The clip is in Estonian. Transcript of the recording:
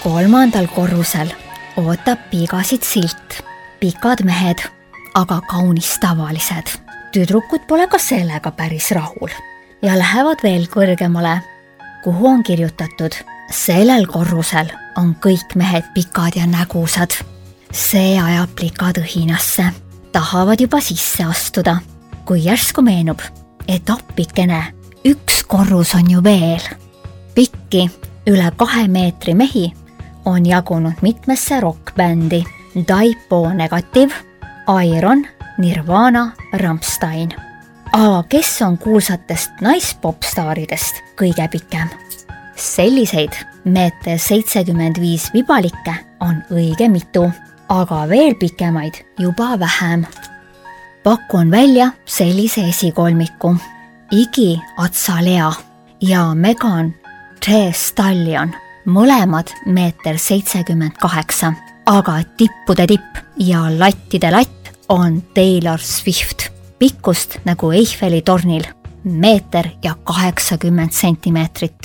3. korrusel ootab piigasid silt. Pikad mehed, aga kaunis tavalised. Tüdrukud pole ka sellega päris rahul ja lähevad veel kõrgemale, kuhu on kirjutatud: sellel korrusel on kõik mehed pikad ja nägusad. See ajab plikad õhinasse. Tahavad juba sisse astuda, kui järsku meenub, et appikene, 1 korrus on ju veel. Pikki üle 2 meetri mehi on jagunud mitmesse rockbändi: Type O Negative, Iron, Nirvana, Rammstein. Aga kes on kuulsatest naispopstaaridest kõige pikem? Selliseid 1,75 meetrit vibalikke on õige mitu, aga veel pikemaid juba vähem. Pakun välja sellise esikolmiku: Iggy Azalea ja Megan Thee Stallion, mõlemad 1,78 meetrit, aga tippude tipp ja lattide latt on Taylor Swift. Pikkust nagu Eiffeli tornil, 1,80 meetrit.